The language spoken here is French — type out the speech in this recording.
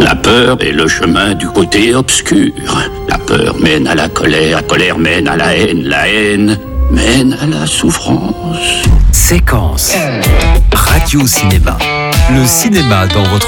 La peur est le chemin du côté obscur. La peur mène à la colère mène à la haine mène à la souffrance. Séquence Radio Cinéma. Le cinéma dans votre